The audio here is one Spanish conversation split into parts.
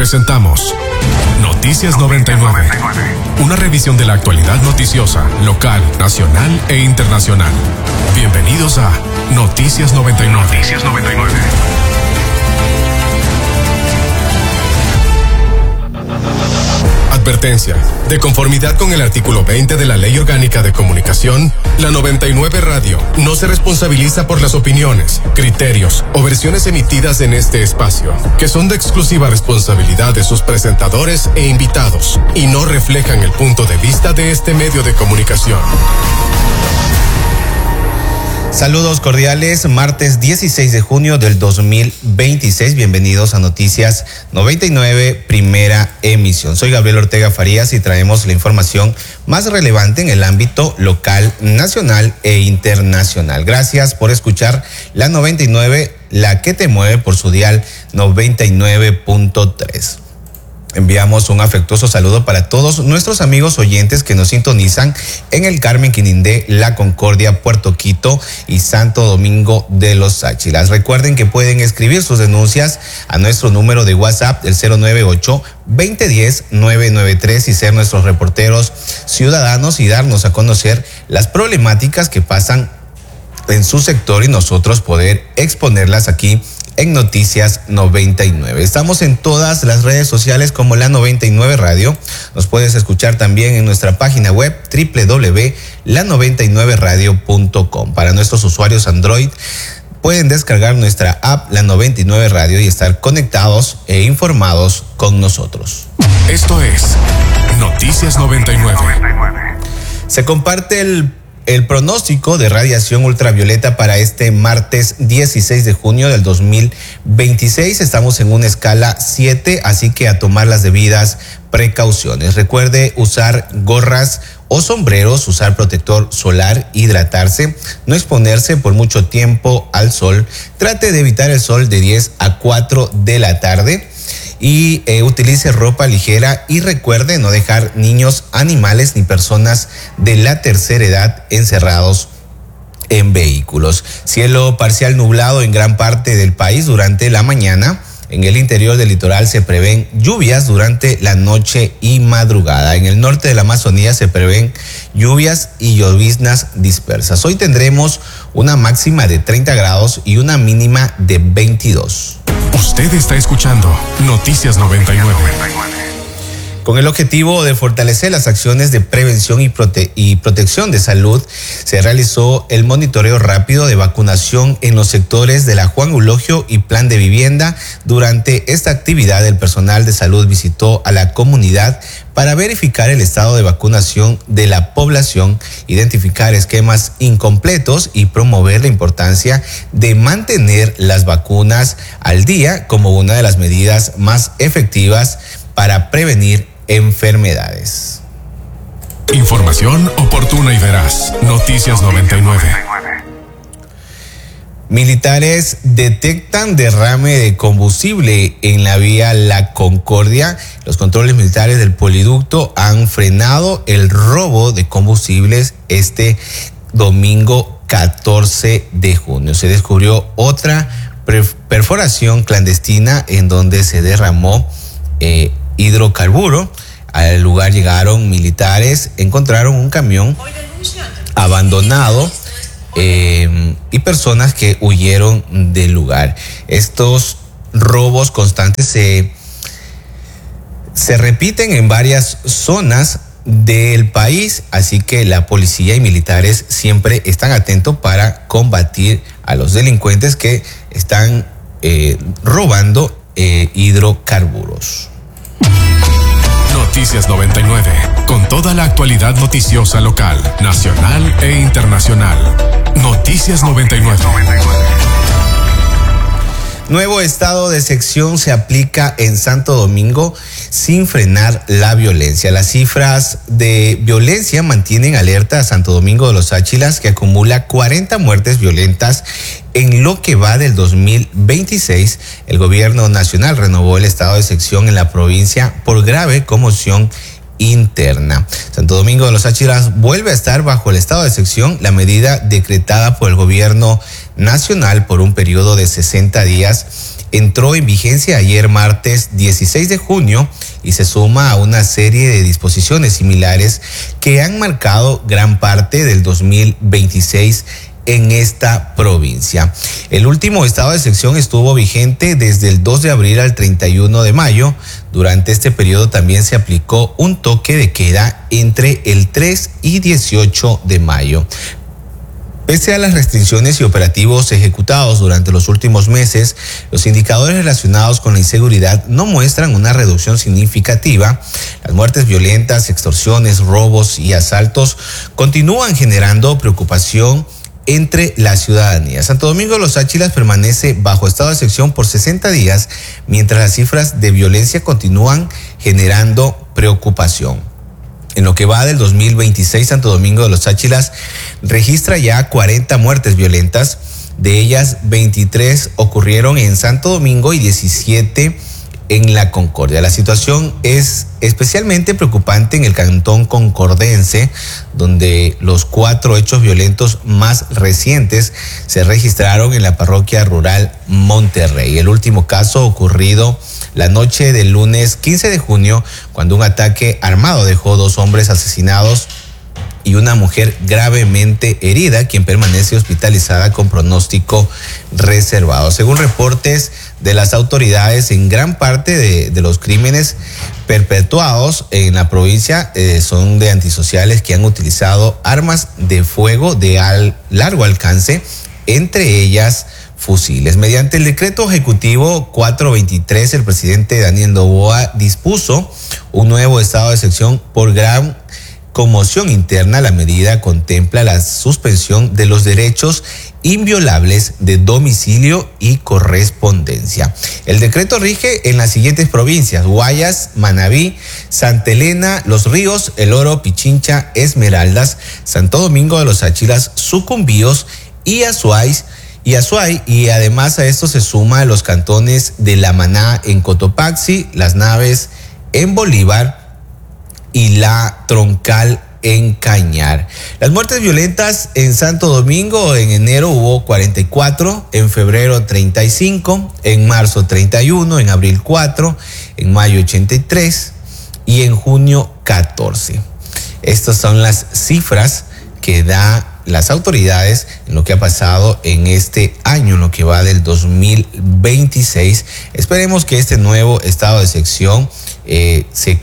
Presentamos Noticias 99, una revisión de la actualidad noticiosa, local, nacional e internacional. Bienvenidos a Noticias 99. Noticias 99. Advertencia. De conformidad con el artículo 20 de la Ley Orgánica de Comunicación, la 99 Radio no se responsabiliza por las opiniones, criterios o versiones emitidas en este espacio, que son de exclusiva responsabilidad de sus presentadores e invitados, y no reflejan el punto de vista de este medio de comunicación. Saludos cordiales, martes 16 de junio del 2026, bienvenidos a Noticias 99, primera emisión. Soy Gabriel Ortega Farías y traemos la información más relevante en el ámbito local, nacional e internacional. Gracias por escuchar la 99, la que te mueve por su dial 99.3. Enviamos un afectuoso saludo para todos nuestros amigos oyentes que nos sintonizan en el Carmen, Quinindé, La Concordia, Puerto Quito y Santo Domingo de los Áchilas. Recuerden que pueden escribir sus denuncias a nuestro número de WhatsApp, el 098-2010-993, y ser nuestros reporteros ciudadanos y darnos a conocer las problemáticas que pasan en su sector y nosotros poder exponerlas aquí en Noticias 99. Estamos en todas las redes sociales como La 99 Radio. Nos puedes escuchar también en nuestra página web www.la99radio.com. Para nuestros usuarios Android, pueden descargar nuestra app La 99 Radio y estar conectados e informados con nosotros. Esto es Noticias 99. Se comparte el pronóstico de radiación ultravioleta para este martes 16 de junio del 2026. Estamos en una escala 7, así que a tomar las debidas precauciones. Recuerde usar gorras o sombreros, usar protector solar, hidratarse, no exponerse por mucho tiempo al sol. Trate de evitar el sol de 10 a 4 de la tarde. Y utilice ropa ligera y recuerde no dejar niños, animales ni personas de la tercera edad encerrados en vehículos. Cielo parcial nublado en gran parte del país durante la mañana. En el interior del litoral se prevén lluvias durante la noche y madrugada. En el norte de la Amazonía se prevén lluvias y lloviznas dispersas. Hoy tendremos una máxima de 30 grados y una mínima de 22. Usted está escuchando Noticias 99. Con el objetivo de fortalecer las acciones de prevención y protección de salud, se realizó el monitoreo rápido de vacunación en los sectores de la Juan Eulogio y Plan de Vivienda. Durante esta actividad, el personal de salud visitó a la comunidad para verificar el estado de vacunación de la población, identificar esquemas incompletos y promover la importancia de mantener las vacunas al día como una de las medidas más efectivas para prevenir enfermedades. Información oportuna y veraz. Noticias 99. Militares detectan derrame de combustible en la vía La Concordia. Los controles militares del poliducto han frenado el robo de combustibles este domingo 14 de junio. Se descubrió otra perforación clandestina en donde se derramó hidrocarburo. Al lugar llegaron militares, encontraron un camión abandonado y personas que huyeron del lugar. Estos robos constantes se repiten en varias zonas del país, así que la policía y militares siempre están atentos para combatir a los delincuentes que están robando hidrocarburos. Noticias 99, con toda la actualidad noticiosa local, nacional e internacional. Noticias 99. Nuevo estado de excepción se aplica en Santo Domingo sin frenar la violencia. Las cifras de violencia mantienen alerta a Santo Domingo de los Áchilas, que acumula 40 muertes violentas en lo que va del 2026. El gobierno nacional renovó el estado de excepción en la provincia por grave conmoción interna. Santo Domingo de los Áchilas vuelve a estar bajo el estado de excepción, la medida decretada por el gobierno nacional por un periodo de 60 días entró en vigencia ayer martes 16 de junio y se suma a una serie de disposiciones similares que han marcado gran parte del 2026 en esta provincia. El último estado de excepción estuvo vigente desde el 2 de abril al 31 de mayo. Durante este periodo también se aplicó un toque de queda entre el 3 y 18 de mayo. Pese a las restricciones y operativos ejecutados durante los últimos meses, los indicadores relacionados con la inseguridad no muestran una reducción significativa. Las muertes violentas, extorsiones, robos y asaltos continúan generando preocupación entre la ciudadanía. Santo Domingo de los Áchilas permanece bajo estado de excepción por 60 días, mientras las cifras de violencia continúan generando preocupación. En lo que va del 2026, Santo Domingo de los Áchilas registra ya 40 muertes violentas. De ellas, 23 ocurrieron en Santo Domingo y 17 en La Concordia. La situación es especialmente preocupante en el cantón concordense, donde los 4 hechos violentos más recientes se registraron en la parroquia rural Monterrey. El último caso ocurrido la noche del lunes 15 de junio, cuando un ataque armado dejó 2 hombres asesinados y una mujer gravemente herida, quien permanece hospitalizada con pronóstico reservado. Según reportes de las autoridades, en gran parte de los crímenes perpetuados en la provincia son de antisociales que han utilizado armas de fuego de largo alcance, entre ellas fusiles. Mediante el decreto ejecutivo 423, el presidente Daniel Noboa dispuso un nuevo estado de excepción por gran conmoción interna. La medida contempla la suspensión de los derechos inviolables de domicilio y correspondencia. El decreto rige en las siguientes provincias: Guayas, Manabí, Santa Elena, Los Ríos, El Oro, Pichincha, Esmeraldas, Santo Domingo de los Áchilas, Sucumbíos y Azuay, y además a esto se suma los cantones de La Maná en Cotopaxi, Las Naves en Bolívar y La Troncal en Cañar. Las muertes violentas en Santo Domingo: en enero hubo 44, en febrero 35, en marzo 31, en abril 4, en mayo 83 y en junio 14. Estas son las cifras que da las autoridades en lo que ha pasado en este año, en lo que va del 2026. Esperemos que este nuevo estado de excepción se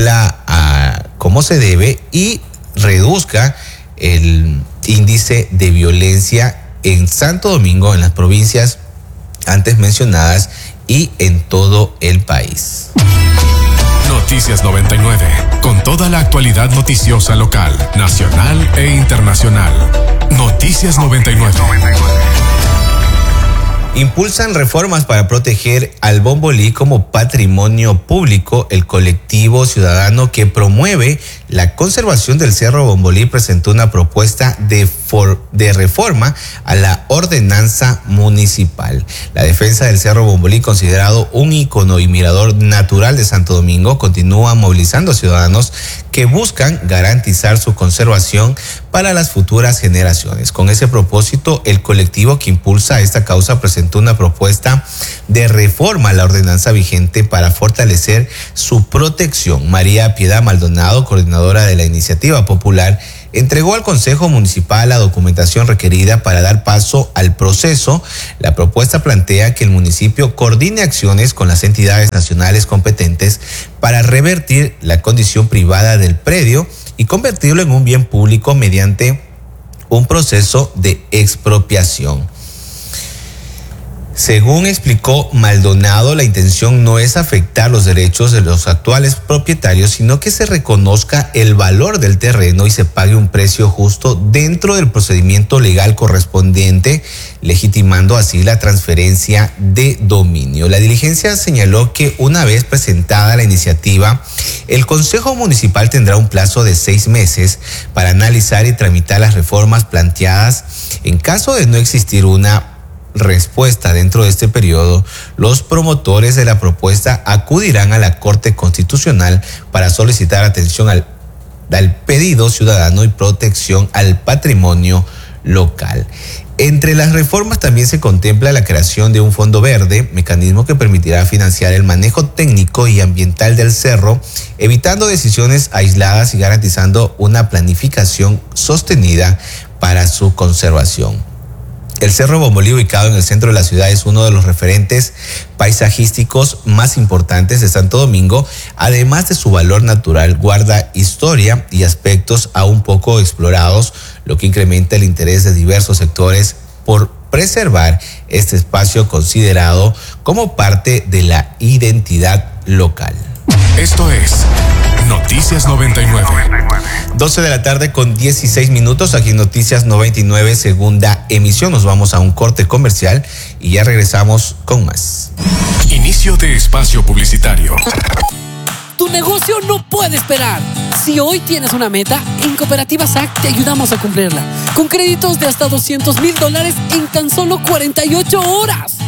cumpla como se debe y reduzca el índice de violencia en Santo Domingo, en las provincias antes mencionadas y en todo el país. Noticias 99, con toda la actualidad noticiosa local, nacional e internacional. Noticias 99. Impulsan reformas para proteger al Bombolí como patrimonio público. El colectivo ciudadano que promueve la conservación del Cerro Bombolí presentó una propuesta de reforma a la ordenanza municipal. La defensa del Cerro Bombolí, considerado un ícono y mirador natural de Santo Domingo, continúa movilizando ciudadanos que buscan garantizar su conservación para las futuras generaciones. Con ese propósito, el colectivo que impulsa esta causa presentó una propuesta de reforma a la ordenanza vigente para fortalecer su protección. María Piedad Maldonado, coordinadora de la iniciativa popular, entregó al Consejo Municipal la documentación requerida para dar paso al proceso. La propuesta plantea que el municipio coordine acciones con las entidades nacionales competentes para revertir la condición privada del predio y convertirlo en un bien público mediante un proceso de expropiación. Según explicó Maldonado, la intención no es afectar los derechos de los actuales propietarios, sino que se reconozca el valor del terreno y se pague un precio justo dentro del procedimiento legal correspondiente, legitimando así la transferencia de dominio. La diligencia señaló que una vez presentada la iniciativa, el Consejo Municipal tendrá un plazo de 6 meses para analizar y tramitar las reformas planteadas. En caso de no existir una respuesta dentro de este periodo, los promotores de la propuesta acudirán a la Corte Constitucional para solicitar atención al pedido ciudadano y protección al patrimonio local. Entre las reformas también se contempla la creación de un fondo verde, mecanismo que permitirá financiar el manejo técnico y ambiental del cerro, evitando decisiones aisladas y garantizando una planificación sostenida para su conservación. El Cerro Bombolí, ubicado en el centro de la ciudad, es uno de los referentes paisajísticos más importantes de Santo Domingo. Además de su valor natural, guarda historia y aspectos aún poco explorados, lo que incrementa el interés de diversos sectores por preservar este espacio considerado como parte de la identidad local. Esto es Noticias 99. 12 de la tarde con 16 minutos, aquí en Noticias 99, segunda emisión. Nos vamos a un corte comercial y ya regresamos con más. Inicio de espacio publicitario. Tu negocio no puede esperar. Si hoy tienes una meta, en Cooperativa SAC te ayudamos a cumplirla. Con créditos de hasta $200,000 en tan solo 48 horas.